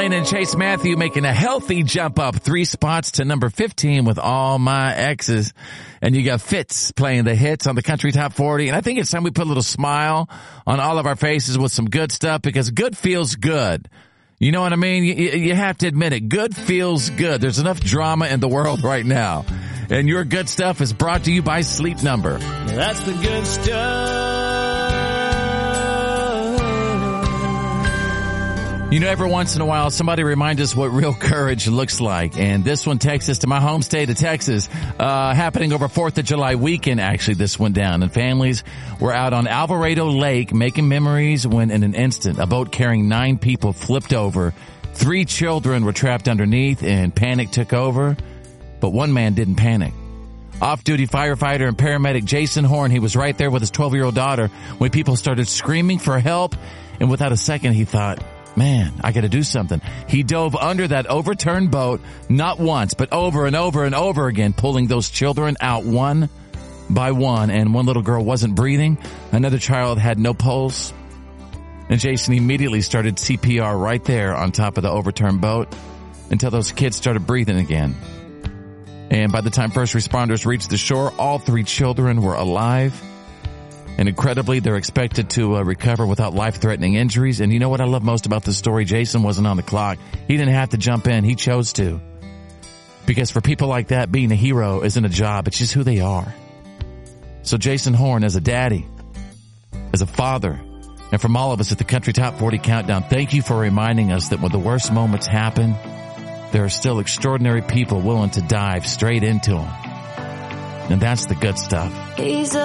Lane and Chase Matthew making a healthy jump up 3 spots to number 15 with All My Exes. And you got Fitz playing the hits on the Country Top 40. And I think it's time we put a little smile on all of our faces with some good stuff, because good feels good. You know what I mean? You have to admit it. Good feels good. There's enough drama in the world right now. And your good stuff is brought to you by Sleep Number. That's the good stuff. You know, every once in a while, somebody reminds us what real courage looks like. And this one takes us to my home state of Texas, happening over 4th of July weekend. Actually, this went down. And families were out on Alvarado Lake making memories when, in an instant, a boat carrying 9 people flipped over. 3 children were trapped underneath, and panic took over. But one man didn't panic. Off-duty firefighter and paramedic Jason Horn, he was right there with his 12-year-old daughter when people started screaming for help. And without a second, he thought, man, I got to do something. He dove under that overturned boat, not once, but over and over and over again, pulling those children out one by one. And one little girl wasn't breathing. Another child had no pulse. And Jason immediately started CPR right there on top of the overturned boat until those kids started breathing again. And by the time first responders reached the shore, all 3 children were alive. And incredibly, they're expected to recover without life-threatening injuries. And you know what I love most about this story? Jason wasn't on the clock. He didn't have to jump in. He chose to. Because for people like that, being a hero isn't a job. It's just who they are. So Jason Horn, as a daddy, as a father, and from all of us at the Country Top 40 Countdown, thank you for reminding us that when the worst moments happen, there are still extraordinary people willing to dive straight into them. And that's the good stuff.